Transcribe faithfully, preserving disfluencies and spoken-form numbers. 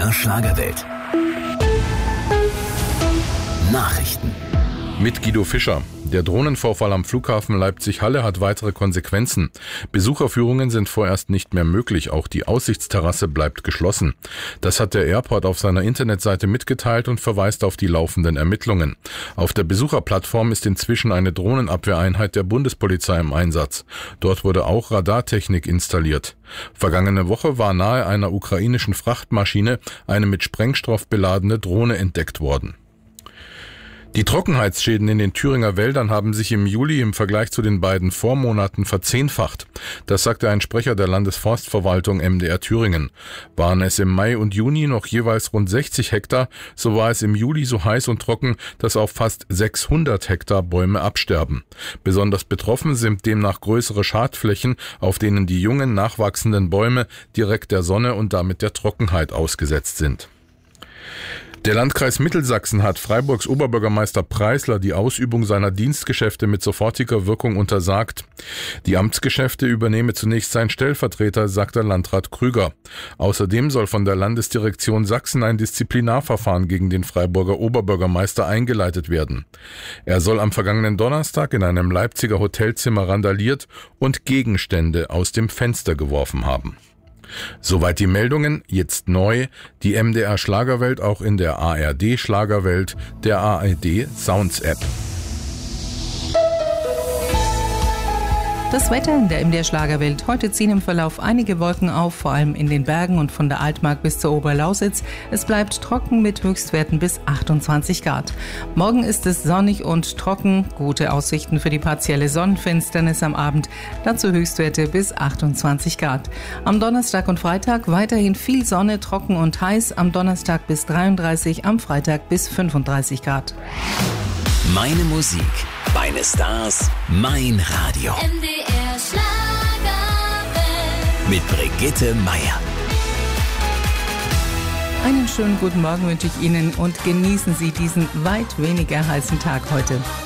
R Schlagerwelt. Nachrichten. Mit Guido Fischer. Der Drohnenvorfall am Flughafen Leipzig-Halle hat weitere Konsequenzen. Besucherführungen sind vorerst nicht mehr möglich. Auch die Aussichtsterrasse bleibt geschlossen. Das hat der Airport auf seiner Internetseite mitgeteilt und verweist auf die laufenden Ermittlungen. Auf der Besucherplattform ist inzwischen eine Drohnenabwehreinheit der Bundespolizei im Einsatz. Dort wurde auch Radartechnik installiert. Vergangene Woche war nahe einer ukrainischen Frachtmaschine eine mit Sprengstoff beladene Drohne entdeckt worden. Die Trockenheitsschäden in den Thüringer Wäldern haben sich im Juli im Vergleich zu den beiden Vormonaten verzehnfacht. Das sagte ein Sprecher der Landesforstverwaltung M D R Thüringen. Waren es im Mai und Juni noch jeweils rund sechzig Hektar, so war es im Juli so heiß und trocken, dass auf fast sechshundert Hektar Bäume absterben. Besonders betroffen sind demnach größere Schadflächen, auf denen die jungen, nachwachsenden Bäume direkt der Sonne und damit der Trockenheit ausgesetzt sind. Der Landkreis Mittelsachsen hat Freiburgs Oberbürgermeister Preisler die Ausübung seiner Dienstgeschäfte mit sofortiger Wirkung untersagt. Die Amtsgeschäfte übernehme zunächst sein Stellvertreter, sagte Landrat Krüger. Außerdem soll von der Landesdirektion Sachsen ein Disziplinarverfahren gegen den Freiburger Oberbürgermeister eingeleitet werden. Er soll am vergangenen Donnerstag in einem Leipziger Hotelzimmer randaliert und Gegenstände aus dem Fenster geworfen haben. Soweit die Meldungen, jetzt neu, die M D R Schlagerwelt auch in der A R D Schlagerwelt, der A R D Sounds App. Das Wetter in der M D R Schlagerwelt. Heute ziehen im Verlauf einige Wolken auf, vor allem in den Bergen und von der Altmark bis zur Oberlausitz. Es bleibt trocken mit Höchstwerten bis achtundzwanzig Grad. Morgen ist es sonnig und trocken. Gute Aussichten für die partielle Sonnenfinsternis am Abend. Dazu Höchstwerte bis achtundzwanzig Grad. Am Donnerstag und Freitag weiterhin viel Sonne, trocken und heiß. Am Donnerstag bis dreiunddreißig, am Freitag bis fünfunddreißig Grad. Meine Musik, meine Stars, mein Radio. M D R Schlagerwelt. Mit Brigitte Meier. Einen schönen guten Morgen wünsche ich Ihnen und genießen Sie diesen weit weniger heißen Tag heute.